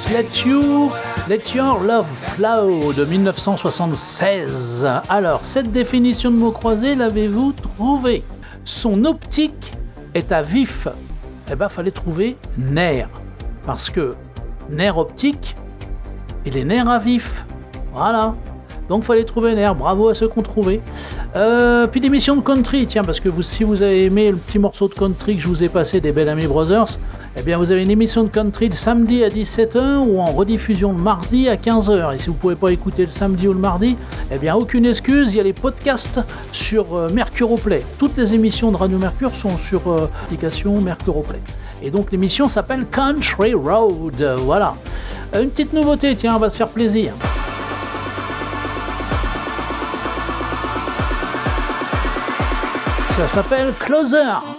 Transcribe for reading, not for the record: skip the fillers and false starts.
Let Your Love Flow de 1976. Alors, cette définition de mots croisés, l'avez-vous trouvée? Son optique est à vif. Eh ben, fallait trouver nerf. Parce que nerf optique et les nerfs à vif. Voilà. Donc, fallait trouver nerf. Bravo à ceux qui ont trouvé. Puis l'émission de country, tiens, parce que si vous avez aimé le petit morceau de country que je vous ai passé des Bellamy Brothers, eh bien, vous avez une émission de country le samedi à 17h ou en rediffusion le mardi à 15h. Et si vous ne pouvez pas écouter le samedi ou le mardi, eh bien, aucune excuse, il y a les podcasts sur Mercuroplay. Toutes les émissions de Radio Mercure sont sur l'application Mercuroplay. Et donc, l'émission s'appelle Country Road. Voilà. Une petite nouveauté, tiens, on va se faire plaisir. Ça s'appelle Closer.